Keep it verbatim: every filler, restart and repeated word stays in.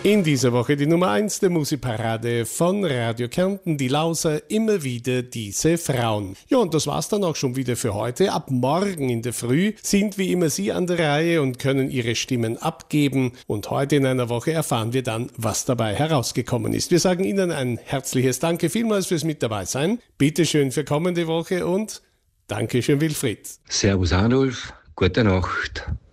In dieser Woche die Nummer eins der Musikparade von Radio Kärnten, die Lauser, immer wieder diese Frauen. Ja, und das war's dann auch schon wieder für heute. Ab morgen in der Früh sind wie immer Sie an der Reihe und können Ihre Stimmen abgeben. Und heute in einer Woche erfahren wir dann, was dabei herausgekommen ist. Wir sagen Ihnen ein herzliches Danke vielmals fürs mit dabei sein. Bitteschön für kommende Woche und Dankeschön, Wilfried. Servus Adolf, gute Nacht.